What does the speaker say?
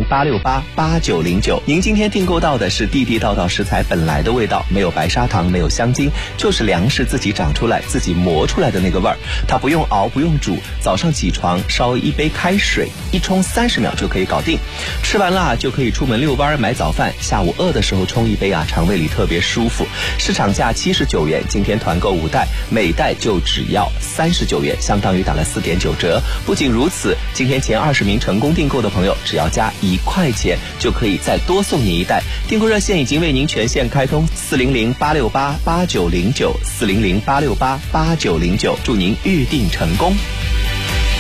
400-868-8909。您今天订购到的是地地道道食材本来的味道，没有白砂糖，没有香精，就是粮食自己长出来自己磨出来的那个味儿。它不用熬，不用煮，早上起床烧一杯开水，一冲30秒就可以搞定。吃完了就可以出门遛弯买早饭，下午饿的时候冲一杯啊，肠胃里特别舒服。市场价79元，今天团购5袋，每袋就只要39元，相当于打了4.9折。不仅如此，今天前20名成功订购的朋友，只要加1块钱就可以再多送你1袋。订购热线已经为您全线开通，400-868-8909，400-868-8909，祝您预订成功。